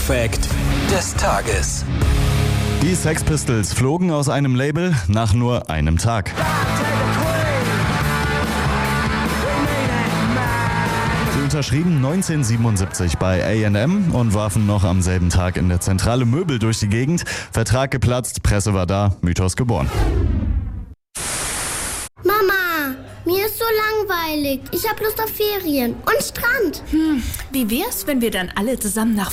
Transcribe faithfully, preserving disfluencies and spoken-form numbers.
Fact des Tages. Die Sex Pistols flogen aus einem Label nach nur einem Tag. Sie unterschrieben neunzehnhundertsiebenundsiebzig bei A and M und warfen noch am selben Tag in der Zentrale Möbel durch die Gegend. Vertrag geplatzt, Presse war da, Mythos geboren. Mama, mir ist so langweilig. Ich habe Lust auf Ferien und Strand. Hm, wie wär's, wenn wir dann alle zusammen nach